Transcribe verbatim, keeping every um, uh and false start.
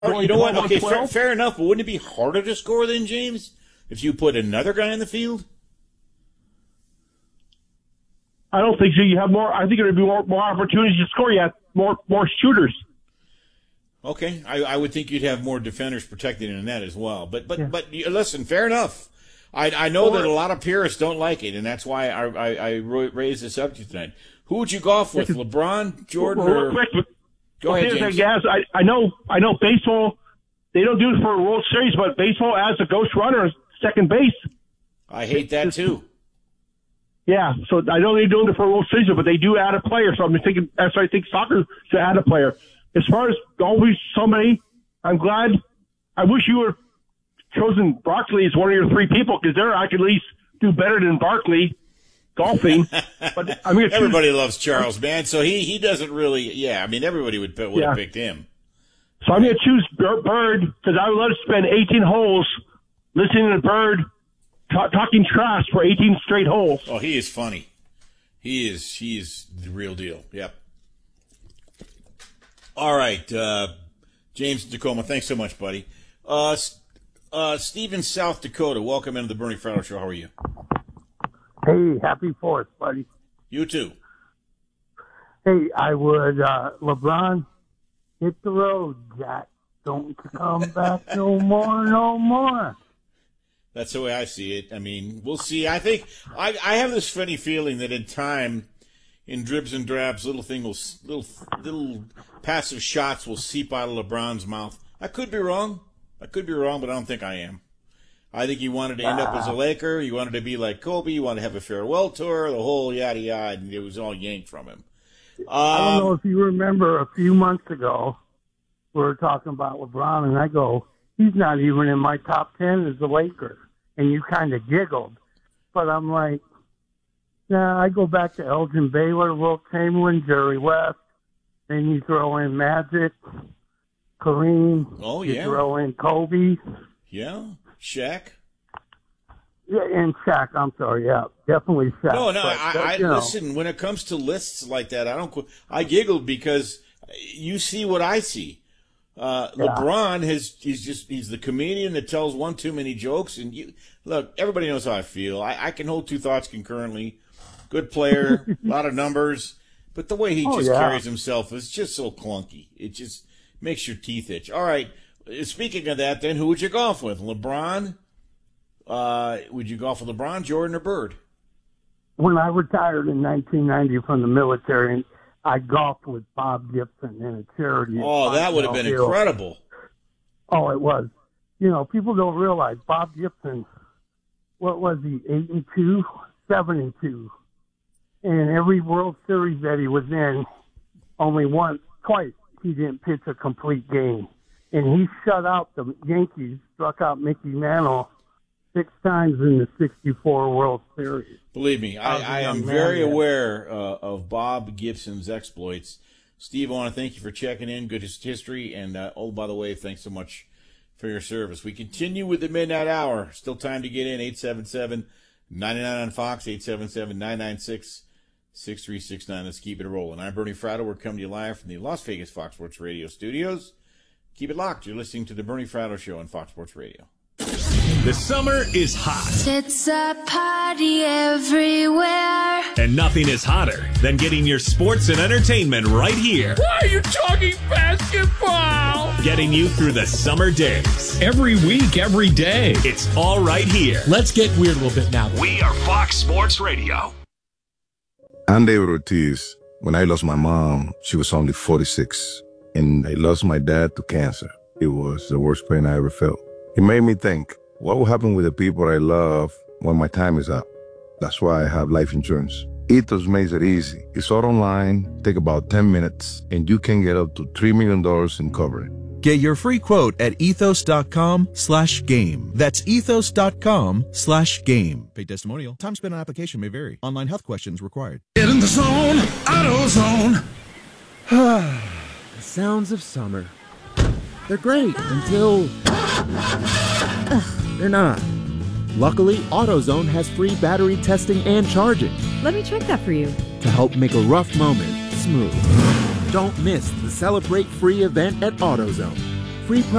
You know what? Okay, fair, fair enough, but wouldn't it be harder to score than James if you put another guy in the field? I don't think so. You have more. I think there would be more, more opportunities to score. You have more more shooters. Okay, I, I would think you'd have more defenders protecting the net as well. But but Yeah. but listen, fair enough. I I know that a lot of purists don't like it, and that's why I I, I raised the subject tonight. Who would you golf with, LeBron, Jordan, Well, or? real quick, but- Go ahead, okay, James. Guys, I, I know I know baseball. They don't do it for a World Series, but baseball as a ghost runner is second base. I hate that too. Yeah, so I know they're doing it for a World Series, but they do add a player. So I'm thinking, that's why I think soccer should add a player. As far as always somebody, I'm glad. I wish you were chosen Barkley as one of your three people, because there I could at least do better than Barkley golfing. But I'm gonna choose, Everybody loves Charles, man. So he, he doesn't really. Yeah, I mean everybody would would Yeah. have picked him. so I'm going to choose Bir- Bird, because I would love to spend eighteen holes listening to Bird ta- talking trash for eighteen straight holes. Oh, he is funny. He is he is the real deal. Yep. All right, uh, James Tacoma, thanks so much, buddy. Uh, uh, Steve in South Dakota, welcome into the Bernie Fratto Show. How are you? Hey, happy fourth, buddy. You too. Hey, I would, uh, LeBron, hit the road, Jack. Don't come back no more, no more. That's the way I see it. I mean, we'll see. I think I, I have this funny feeling that in time, in dribs and drabs, little thing will little little passive shots will seep out of LeBron's mouth. I could be wrong. I could be wrong, but I don't think I am. I think he wanted to end up as a Laker. He wanted to be like Kobe. He wanted to have a farewell tour, the whole yada yada, and it was all yanked from him. Um, I don't know if you remember a few months ago, we were talking about LeBron, and I go, he's not even in my top ten as a Laker. And you kind of giggled. But I'm like, nah, I go back to Elgin Baylor, Wilt Chamberlain, Jerry West. Then you throw in Magic, Kareem. Oh, you yeah. throw in Kobe. Yeah, Shaq. Yeah, and Shaq. I'm sorry. Yeah, definitely Shaq. No, no. But, I, but, I you know, listen. When it comes to lists like that, I don't. qu- I giggled because you see what I see. Uh, Yeah. LeBron has. He's just. He's the comedian that tells one too many jokes. And you look. Everybody knows how I feel. I, I can hold two thoughts concurrently. Good player, a lot of numbers, but the way he Oh, just yeah. carries himself is just so clunky. It just makes your teeth itch. All right. Speaking of that, then who would you golf with? LeBron. Uh, would you golf with LeBron, Jordan, or Bird? when I retired in nineteen ninety from the military, I golfed with Bob Gibson in a charity. at Oh, that would have been Hill. incredible. Oh, it was. You know, people don't realize Bob Gibson, what was he, eight and two, seven and two. And every World Series that he was in, only once, twice, he didn't pitch a complete game. And he shut out the Yankees, struck out Mickey Mantle six times in the sixty-four World Series. Believe me, I, I am very aware uh, of Bob Gibson's exploits. Steve, I want to thank you for checking in. Good his- history. And, uh, oh, by the way, thanks so much for your service. We continue with the Midnight Hour. Still time to get in. eight seven seven, nine nine on Fox, eight seven seven, nine nine six, six three six nine. Let's keep it rolling. I'm Bernie Fratto. We're coming to you live from the Las Vegas Fox Sports Radio studios. Keep it locked. You're listening to the Bernie Fratto Show on Fox Sports Radio. The summer is hot, It's a party everywhere. and nothing is hotter than getting your sports and entertainment right here. Why are you talking basketball? Getting you through the summer days. Every week, every day. It's all right here. Let's get weird a little bit now. We are Fox Sports Radio. I'm David Ortiz. When I lost my mom, she was only forty-six, and I lost my dad to cancer. It was the worst pain I ever felt. It made me think, what will happen with the people I love when my time is up? That's why I have life insurance. Ethos makes it easy. It's all online, take about ten minutes, and you can get up to three million dollars in coverage. Get your free quote at ethos.com slash game. That's ethos.com slash game. Paid testimonial. Time spent on application may vary. Online health questions required. Get in the zone, AutoZone. The sounds of summer. They're great until they're not. Luckily, AutoZone has free battery testing and charging Let me check that for you. to help make a rough moment smooth. Don't miss the Celebrate Free event at AutoZone. free